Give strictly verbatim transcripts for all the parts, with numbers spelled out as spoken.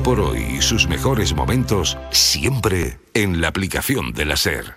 por hoy y sus mejores momentos siempre en la aplicación de la SER.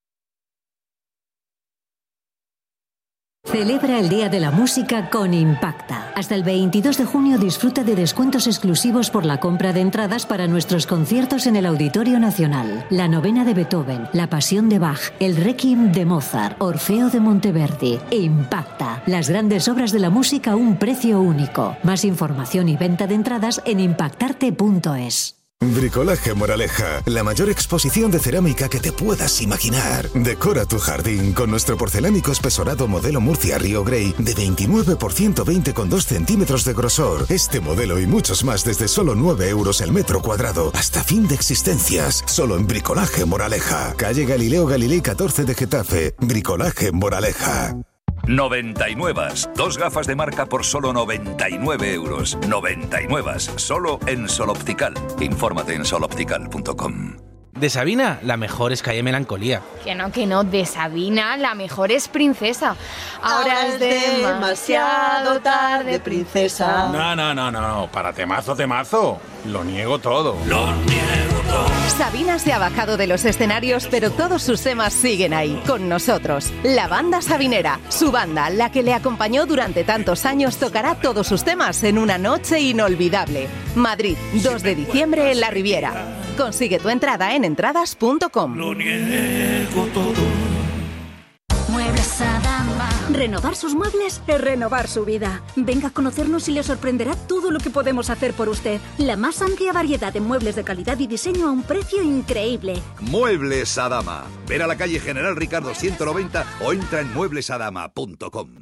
Celebra el Día de la Música con Impacta. Hasta el veintidós de junio disfruta de descuentos exclusivos por la compra de entradas para nuestros conciertos en el Auditorio Nacional. La Novena de Beethoven, La Pasión de Bach, el Requiem de Mozart, Orfeo de Monteverdi. Impacta. Las grandes obras de la música a un precio único. Más información y venta de entradas en impactarte punto es. Bricolaje Moraleja, la mayor exposición de cerámica que te puedas imaginar. Decora tu jardín con nuestro porcelánico espesorado modelo Murcia Río Grey de veintinueve por ciento veinte con dos centímetros de grosor. Este modelo y muchos más desde solo nueve euros el metro cuadrado. Hasta fin de existencias. Solo en Bricolaje Moraleja. Calle Galileo Galilei catorce de Getafe. Bricolaje Moraleja. noventa y nueve. Dos gafas de marca por solo noventa y nueve euros. noventa y nueve. Solo en Sol Optical. Infórmate en sol optical punto com. De Sabina, la mejor es Calle Melancolía. Que no, que no, de Sabina, la mejor es Princesa. Ahora, Ahora es demasiado tarde, princesa. No, no, no, no, para temazo, temazo. Lo niego todo. Lo niego todo. Sabina se ha bajado de los escenarios, pero todos sus temas siguen ahí, con nosotros. La banda sabinera, su banda, la que le acompañó durante tantos años, tocará todos sus temas en una noche inolvidable. Madrid, dos de diciembre en la Riviera. Consigue tu entrada en entradas punto com. Lo niego todo. Muebles Adama. Renovar sus muebles es renovar su vida. Venga a conocernos y le sorprenderá todo lo que podemos hacer por usted. La más amplia variedad de muebles de calidad y diseño a un precio increíble. Muebles Adama. Ven a la calle General Ricardo ciento noventa o entra en muebles adama punto com.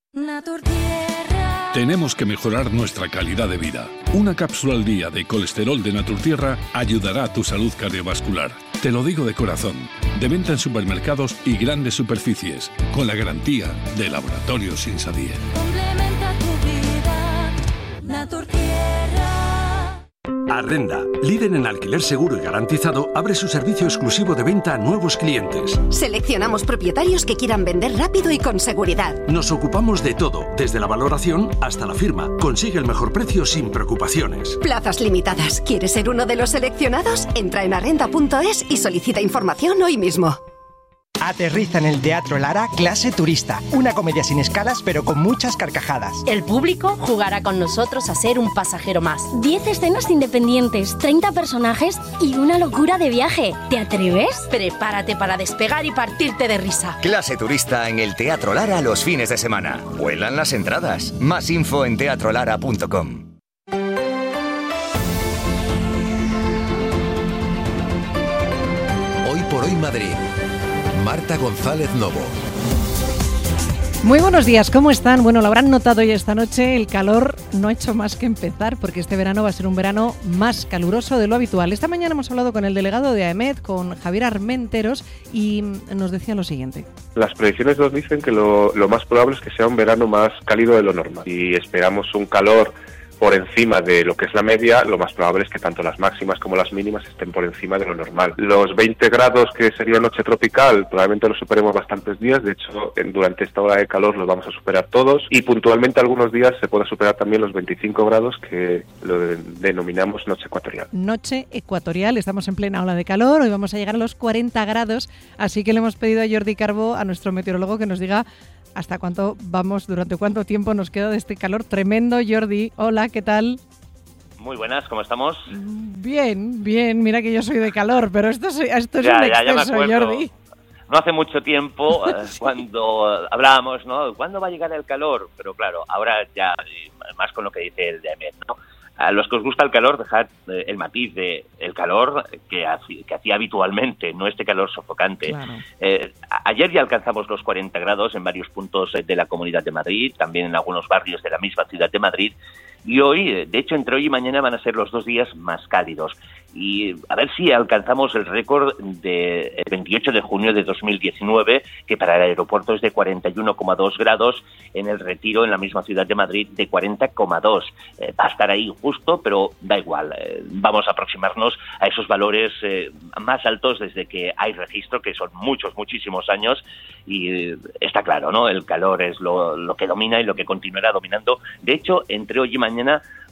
Tenemos que mejorar nuestra calidad de vida. Una cápsula al día de colesterol de Naturtierra ayudará a tu salud cardiovascular. Te lo digo de corazón. De venta en supermercados y grandes superficies, con la garantía de Laboratorios Insadier. Complementa tu vida, Naturtierra. Arrenda, líder en alquiler seguro y garantizado, abre su servicio exclusivo de venta a nuevos clientes. Seleccionamos propietarios que quieran vender rápido y con seguridad. Nos ocupamos de todo, desde la valoración hasta la firma. Consigue el mejor precio sin preocupaciones. Plazas limitadas. ¿Quieres ser uno de los seleccionados? Entra en arrenda punto es y solicita información hoy mismo. Aterriza en el Teatro Lara Clase Turista, una comedia sin escalas pero con muchas carcajadas. El público jugará con nosotros a ser un pasajero más. diez escenas independientes, treinta personajes y una locura de viaje. ¿Te atreves? Prepárate para despegar y partirte de risa. Clase Turista en el Teatro Lara los fines de semana. Vuelan las entradas. Más info en teatro lara punto com. Hoy por hoy Madrid. Marta González Novo. Muy buenos días, ¿cómo están? Bueno, lo habrán notado hoy esta noche, el calor no ha hecho más que empezar porque este verano va a ser un verano más caluroso de lo habitual. Esta mañana hemos hablado con el delegado de AEMET, con Javier Armenteros, y nos decía lo siguiente. Las predicciones nos dicen que lo, lo más probable es que sea un verano más cálido de lo normal y esperamos un calor por encima de lo que es la media. Lo más probable es que tanto las máximas como las mínimas estén por encima de lo normal. Los veinte grados que sería noche tropical probablemente los superemos bastantes días, de hecho en, durante esta hora de calor los vamos a superar todos y puntualmente algunos días se puede superar también los veinticinco grados que lo de, denominamos noche ecuatorial. Noche ecuatorial, estamos en plena ola de calor, hoy vamos a llegar a los cuarenta grados, así que le hemos pedido a Jordi Carbó, a nuestro meteorólogo, que nos diga hasta cuánto vamos, durante cuánto tiempo nos queda de este calor tremendo. Jordi, hola, ¿qué tal? Muy buenas, ¿cómo estamos? Bien, bien, mira que yo soy de calor, pero esto es, esto es ya, un ya, exceso, ya Jordi. No hace mucho tiempo, eh, cuando hablábamos, ¿no? ¿Cuándo va a llegar el calor? Pero claro, ahora ya, más con lo que dice el D M, ¿no? A los que os gusta el calor, dejad eh, el matiz de el calor que, haci, que hacía habitualmente, no este calor sofocante. Claro. Eh, ayer ya alcanzamos los cuarenta grados en varios puntos de la Comunidad de Madrid, también en algunos barrios de la misma ciudad de Madrid, y hoy, de hecho, entre hoy y mañana van a ser los dos días más cálidos. Y a ver si alcanzamos el récord del veintiocho de junio de dos mil diecinueve, que para el aeropuerto es de cuarenta y uno coma dos grados, en el Retiro, en la misma ciudad de Madrid, de cuarenta coma dos. Eh, va a estar ahí justo, pero da igual. Eh, vamos a aproximarnos a esos valores eh, más altos desde que hay registro, que son muchos, muchísimos años, y eh, está claro, ¿no? El calor es lo, lo que domina y lo que continuará dominando. De hecho, entre hoy y mañana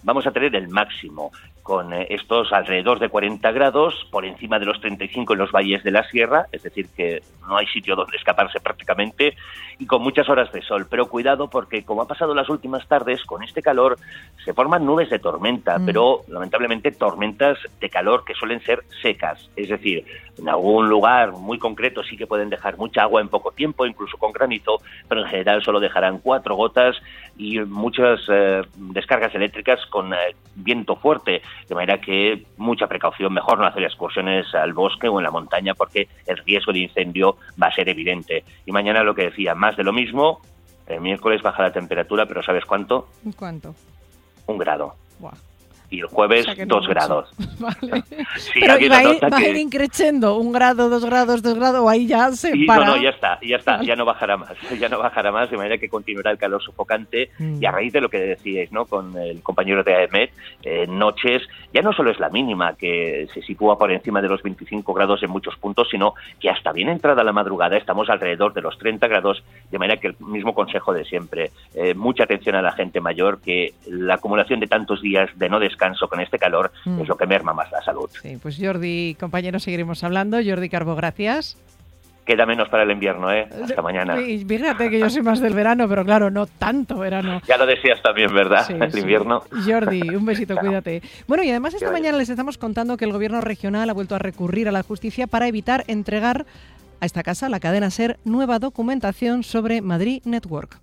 vamos a tener el máximo, con eh, estos alrededor de cuarenta grados, por encima de los treinta y cinco en los valles de la sierra, es decir, que no hay sitio donde escaparse prácticamente, y con muchas horas de sol. Pero cuidado, porque como ha pasado las últimas tardes, con este calor se forman nubes de tormenta, mm. pero lamentablemente tormentas de calor que suelen ser secas, es decir, en algún lugar muy concreto sí que pueden dejar mucha agua en poco tiempo, incluso con granizo, pero en general solo dejarán cuatro gotas y muchas eh, descargas eléctricas con eh, viento fuerte, de manera que mucha precaución, mejor no hacer excursiones al bosque o en la montaña porque el riesgo de incendio va a ser evidente. Y mañana lo que decía, más de lo mismo, el miércoles baja la temperatura, pero ¿sabes cuánto? ¿Cuánto? Un grado. Wow. Y el jueves, o sea que no dos mucho. grados. Vale. Sí, pero va a, ir, va que... a ir increciendo, un grado, dos grados, dos grados, o ahí ya se y, para. No, no, ya está, ya está, ya no bajará más, ya no bajará más, de manera que continuará el calor sofocante, mm. y a raíz de lo que decíais, ¿no?, con el compañero de A E M E T, eh, noches, ya no solo es la mínima, que se sitúa por encima de los veinticinco grados en muchos puntos, sino que hasta bien entrada la madrugada estamos alrededor de los treinta grados, de manera que el mismo consejo de siempre, eh, mucha atención a la gente mayor, que la acumulación de tantos días de no descanso con este calor Mm. es lo que merma más la salud. Sí, pues Jordi, compañero, seguiremos hablando. Jordi Carbo, gracias. Queda menos para el invierno, ¿eh? Hasta mañana. Y fíjate que yo soy más del verano, pero claro, no tanto verano. Ya lo decías también, ¿verdad? Sí, el sí. invierno. Jordi, un besito, claro. Cuídate. Bueno, y además esta Qué mañana les estamos contando que el gobierno regional ha vuelto a recurrir a la justicia para evitar entregar a esta casa, la cadena SER, nueva documentación sobre Madrid Network.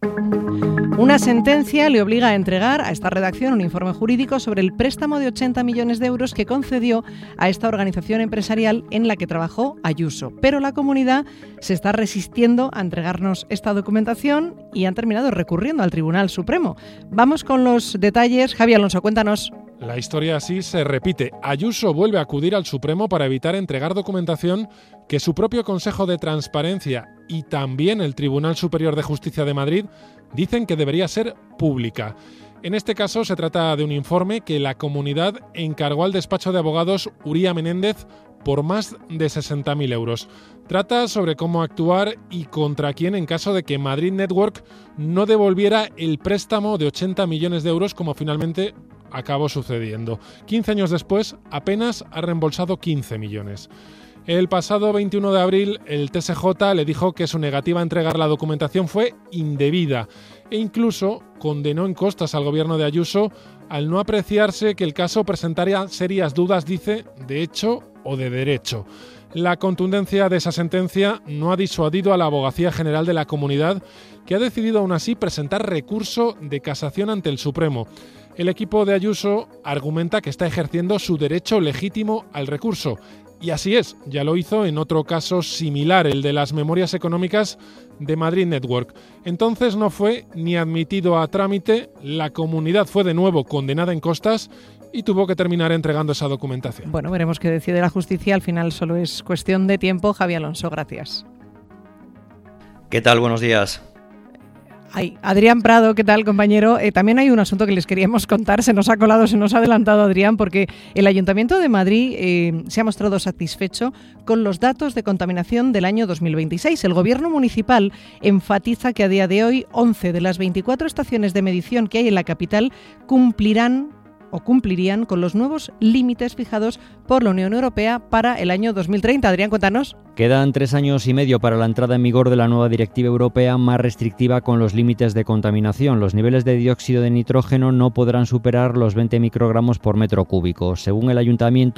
Una sentencia le obliga a entregar a esta redacción un informe jurídico sobre el préstamo de ochenta millones de euros que concedió a esta organización empresarial en la que trabajó Ayuso. Pero la comunidad se está resistiendo a entregarnos esta documentación y han terminado recurriendo al Tribunal Supremo. Vamos con los detalles. Javi Alonso, cuéntanos. La historia así se repite. Ayuso vuelve a acudir al Supremo para evitar entregar documentación que su propio Consejo de Transparencia y también el Tribunal Superior de Justicia de Madrid dicen que debería ser pública. En este caso se trata de un informe que la comunidad encargó al despacho de abogados Uría Menéndez por más de sesenta mil euros. Trata sobre cómo actuar y contra quién en caso de que Madrid Network no devolviera el préstamo de ochenta millones de euros como finalmente acabó sucediendo. quince años después, apenas ha reembolsado quince millones. El pasado veintiuno de abril, el T S J le dijo que su negativa a entregar la documentación fue indebida e incluso condenó en costas al gobierno de Ayuso al no apreciarse que el caso presentaría serias dudas, dice, de hecho o de derecho. La contundencia de esa sentencia no ha disuadido a la Abogacía General de la Comunidad, que ha decidido aún así presentar recurso de casación ante el Supremo. El equipo de Ayuso argumenta que está ejerciendo su derecho legítimo al recurso. Y así es, ya lo hizo en otro caso similar, el de las memorias económicas de Madrid Network. Entonces no fue ni admitido a trámite, la comunidad fue de nuevo condenada en costas y tuvo que terminar entregando esa documentación. Bueno, veremos qué decide la justicia, al final solo es cuestión de tiempo. Javi Alonso, gracias. ¿Qué tal? Buenos días. Ay, Adrián Prado, ¿qué tal, compañero? Eh, también hay un asunto que les queríamos contar, se nos ha colado, se nos ha adelantado Adrián, porque el Ayuntamiento de Madrid eh, se ha mostrado satisfecho con los datos de contaminación del año dos mil veintiséis. El Gobierno municipal enfatiza que a día de hoy once de las veinticuatro estaciones de medición que hay en la capital cumplirán o cumplirían con los nuevos límites fijados por la Unión Europea para el año dos mil treinta. Adrián, cuéntanos. Quedan tres años y medio para la entrada en vigor de la nueva directiva europea más restrictiva con los límites de contaminación. Los niveles de dióxido de nitrógeno no podrán superar los veinte microgramos por metro cúbico. Según el Ayuntamiento,